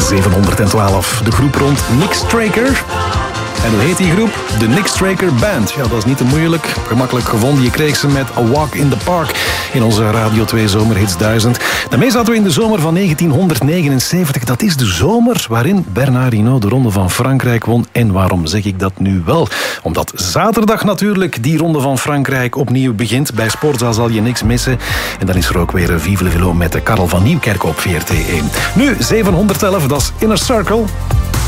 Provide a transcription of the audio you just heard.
712. De groep rond Nick Straker. En hoe heet die groep? De Nick Straker Band. Ja, dat is niet te moeilijk. Gemakkelijk gevonden. Je kreeg ze met A Walk in the Park in onze Radio 2 Zomerhits 1000. Daarmee zaten we in de zomer van 1979. Dat is de zomer waarin Bernard Hinault de Ronde van Frankrijk won. En waarom zeg ik dat nu wel? Omdat zaterdag natuurlijk die Ronde van Frankrijk opnieuw begint. Bij Sportzaal zal je niks missen. En dan is er ook weer Vive le Vélo met Karel van Nieuwkerk op VRT1. Nu 711, dat is Inner Circle.